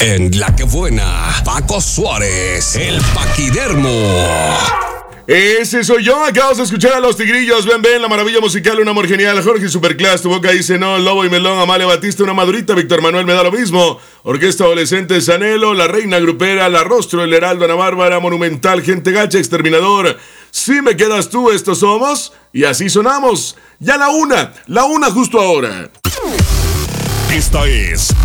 En La Que Buena, Paco Suárez, el Paquidermo. Ese soy yo, acabas de escuchar a Los Tigrillos, ven, la maravilla musical, un amor genial, Jorge Superclass, Tu Boca Dice No, Lobo y Melón, Amalia Batista, Una Madurita, Víctor Manuel Me Da Lo Mismo, Orquesta Adolescente Sanelo, La Reina Grupera, La Rostro, El Heraldo, Ana Bárbara, Monumental, Gente Gacha, Exterminador, Si Me Quedas Tú, Estos Somos, y así sonamos, ya la una justo ahora. Esta es